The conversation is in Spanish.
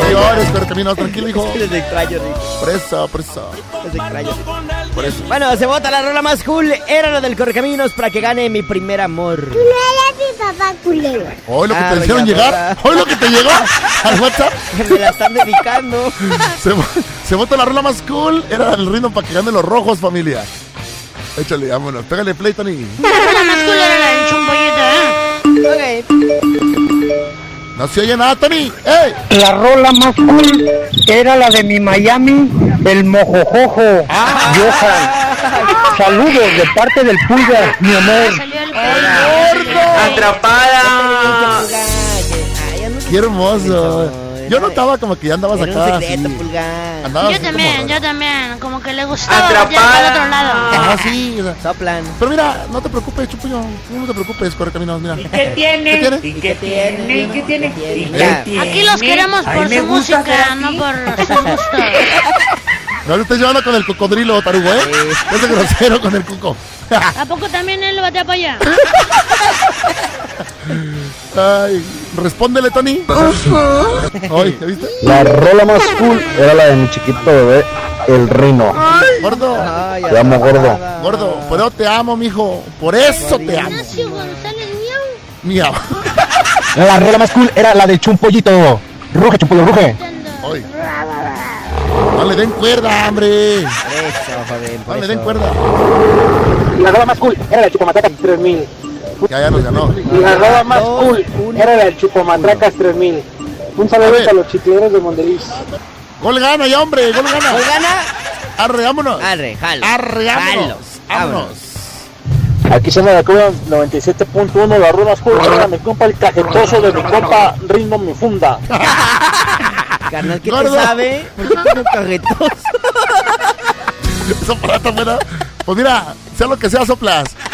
llores, Correcaminos, tranquilo, hijo. Les extraño, Rico. Por eso. Les extraño, Rico. Por eso. Bueno, se vota la rola más cool. Era la del Correcaminos para que gane mi primer amor. Tú no eres mi papá culero. Hoy lo que te doña hicieron llegar. Rola. Hoy lo que te llegó al WhatsApp. Me la están dedicando. Se vota la rola más cool. Era el ritmo para que ganen los rojos, familia. Échale, vámonos. Pégale play, Tony. La rola más cool era la del chumpollito, ¿eh? Ok. No se oye nada, Tony. ¡Ey! La rola más cool era la de mi Miami, el mojojojo, Johan. Saludos de parte del Pulga, mi amor. Salió el ¡Atrapada! ¡Qué hermoso! Yo notaba como que ya andabas Era acá. un secreto, así. Pulgar. Andabas Yo así también, como- yo también. Como que le gustaba Atrapada. voltear para el otro lado. Ah, sí. O sea, Soplan. pero mira, no te preocupes, Chupullo. No te preocupes, Correcaminos, mira. ¿Qué tiene? ¿Qué tiene? ¿Y qué tiene? ¿Y qué tiene? ¿Y qué Ya. tiene? Aquí los queremos Ay, por me su gusta música, ser no así. por su gusto. No le estés llevando con el cocodrilo, tarugo, ¿eh? Es de grosero con el coco. ¿A poco también él lo batea para allá? Ay, respóndele, Tony. Oye, ¿ya viste? La rola más cool era la de mi chiquito bebé, el Rino. Gordo, Ay, Te amo, gordo. atrapada. gordo, por eso te amo, mijo. Por eso te amo. Ignacio González Miau. Miau. La rola más cool era la del Chumpollito. Ruge, Chumpollo, ruge. Oye. No le den cuerda, hombre. Por eso, joven, por No le den eso. cuerda. La rola más cool era la del Chupomatracas 3000. Ya nos ganó. La rola más Dos, cool uno. era la del Chupomatracas 3000. Un A saludo ver. a los chicleros de Mondeliz. Gol gana ya, hombre. Gol gana. ¿Cuál gana? Arre, vámonos. Arre, jalo. Arre, vámonos. Jalo. Vámonos. Aquí se me la cuida 97.1, la rola más cool era mi compa el cajetoso de mi compa Ritmo Mi Funda. Carnal, ¿qué Gordo. te sabe? ¿Por qué tiene un cajetoso? Eso para esta buena. Pues mira, sea lo que sea, soplas.